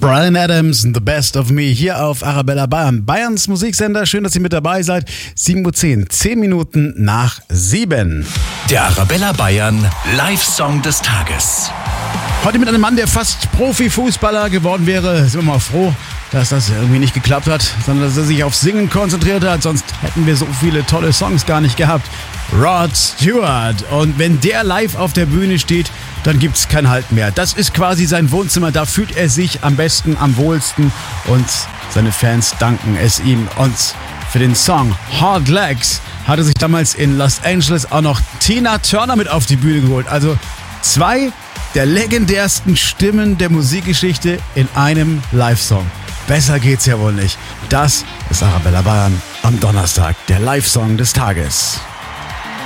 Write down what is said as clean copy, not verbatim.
Bryan Adams, The Best of Me, hier auf Arabella Bayern. Bayerns Musiksender, schön, dass ihr mit dabei seid. 7:10 Uhr, 10 Minuten nach 7. Der Arabella Bayern Live-Song des Tages. Heute mit einem Mann, der fast Profifußballer geworden wäre. Sind wir mal froh, dass das irgendwie nicht geklappt hat, sondern dass er sich auf Singen konzentriert hat. Sonst hätten wir so viele tolle Songs gar nicht gehabt. Rod Stewart. Und wenn der live auf der Bühne steht, dann gibt's kein Halt mehr. Das ist quasi sein Wohnzimmer. Da fühlt er sich am besten, am wohlsten. Und seine Fans danken es ihm. Und für den Song Hard Legs hat er sich damals in Los Angeles auch noch Tina Turner mit auf die Bühne geholt. Also 2 der legendärsten Stimmen der Musikgeschichte in einem Live-Song. Besser geht's ja wohl nicht. Das ist Arabella Bayern am Donnerstag, der Live-Song des Tages.